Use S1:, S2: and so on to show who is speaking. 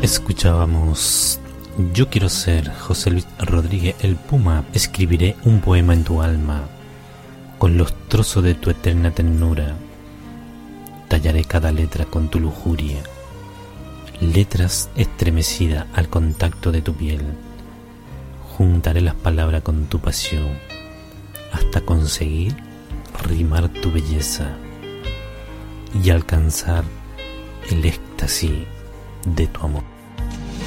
S1: Escuchábamos Yo quiero ser José Luis Rodríguez el Puma. Escribiré un poema en tu alma, con los trozos de tu eterna ternura. Tallaré cada letra con tu lujuria, letras estremecidas al contacto de tu piel. Juntaré las palabras con tu pasión, hasta conseguir rimar tu belleza y alcanzar el éxtasis de tu amor.